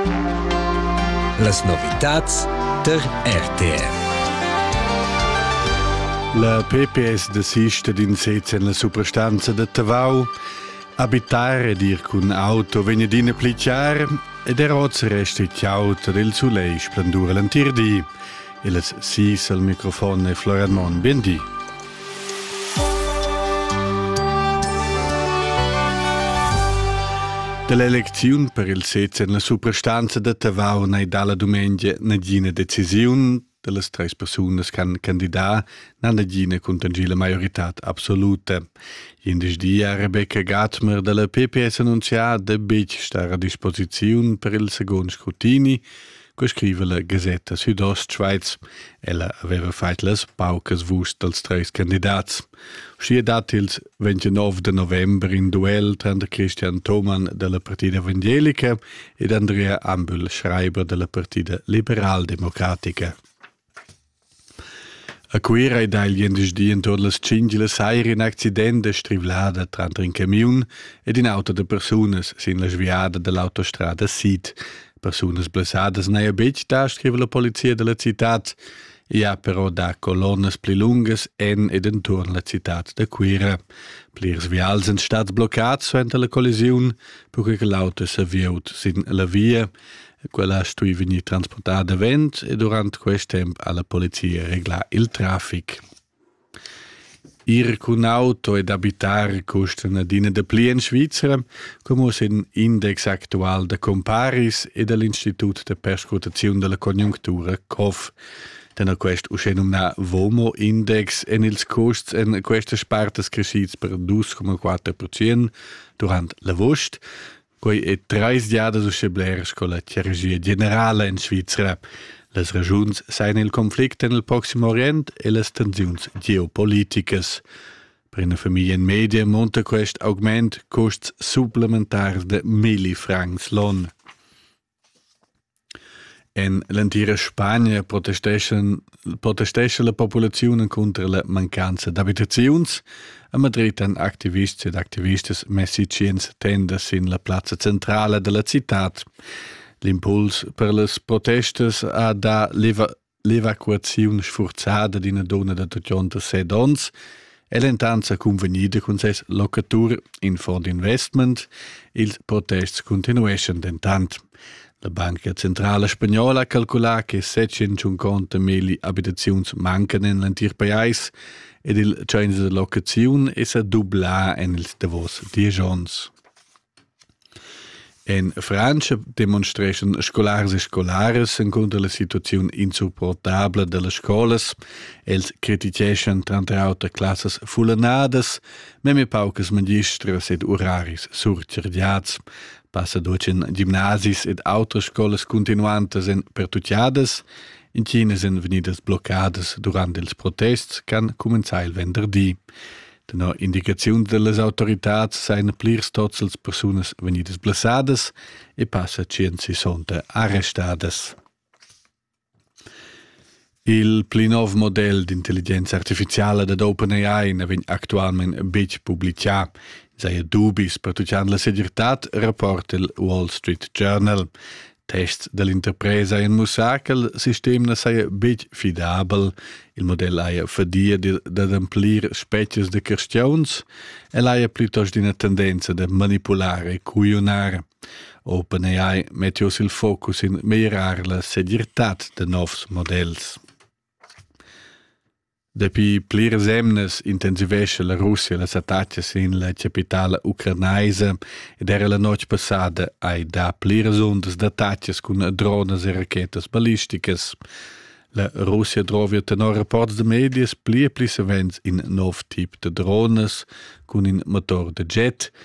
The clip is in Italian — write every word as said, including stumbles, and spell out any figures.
Las novitats der R T R. La P P S desiste d'insezza nella superstanza de Tavau, abitare dir cun auto venedine plicar e der roz resti chiauta del sulei splendura l'antirdi e las sis al microfono Florian Mon bendi. Dell'elezione per il sezza nella superstanza de Tavau nei dalla domenica nadina decisione delle tre persone che hanno candidato non nadina con tangile maggiorità assoluta. In des dia Rebecca Gatmer della P P S annunciata de bec stare a disposizione per il secondo scrutini, che scrive la Gazzetta Südostschweiz. Ella aveva fatto le paucas vust dels tre candidati. Si è dato il ventinove de novembre in duel tra Christian Thoman della Partita Evangelica ed Andrea Ambühl-Schreiber della Partita Liberal-Democratica. A quera e dagli endesdi intorno alle cinque le sei in accidente strivlada tra un camion ed in auto de personas sin la sviada dell'autostrada Sid. Personas blessadas nei abec da, scrive la polizia della città. E ha però da colonnes pli lungas en ed intorno la città da quera. Plirs vials sind stats bloccats suente la collisione, perché l'auto si avviaut sin la via. Quella stui veni transportata a vent e durante questo tempo alla polizia regla il traffic. Ir cun auto ed abitare costano dina de pli in Svizzera, come un index actual de Comparis e dell'Istituto de Perscrutazione della Conjunctura C O F. Tenor quest uscen una Vomo Index en ils costs en queste spartes crescits per due virgola quattro per cento durant l'agost, coi e treis diades usce bleres con la chirurgia generale in Svizzera. Les ragiuns sain il conflict en el Proximo Orient e les tensiuns geopoliticas. Per una famiglia in media monta quest augment costs supplementars de mille francs l'on. En l'intera Spagna protestesce la popolazione contro la mancanza d'abitazions. A Madrid han activisti ed activistes messi ciens tendas in la piazza centrale della città. L'impuls per le protestes ha da l'eva, l'evacuazione sforzata di una donna da ottantasei dons e l'entanza convenida con ses locatur in fond investment. Il protest continuescen dentant. La Banca Centrale Spagnola ha calcolato che settecentocinquanta mila abitazioni mancano in l'antir paese ed il change de locazione è sa dubla in il davos dieci anni. In Francia demonstration scolares e scolares contro la situazione insupportabile delle scuole. Els critiqueschen trent'otto classes fulanadas, meme paucas magistras ed oraris surcerdiats. Passa docen gimnasis ed altre scuoles continuantes en pertucciadas, in Cina sen venidas bloccades durant ils protests can començar il venderdi. Tenor indicaziuns de les autoritats sain plirs tots els personas venidas blessades e passa centosessanta arrestades. Il pli nov model d'intelligenza artificiale da OpenAI ne vegn actualment bec publicar. Sei dubis per tucian la segurtat, rapporta il Wall Street Journal. Tests dell'interpresa in musa che il sistema sia bec fidabel. Il modello ha fadia ad amplir specie de questions e ha piuttosto una tendenza di manipolare e cuionare. OpenAI mette il focus in migliorare la segurtat de novs modells. Depi pliras emnes intensivesce la Russia las attacches in la capitale ucrainaisa ed era la noche passada ai da pliras ondas d'attacches con drones e rachetas ballisticas. La Russia drovia tenor rapports de medias plia plis events in nov tip de drones con in motor de jet,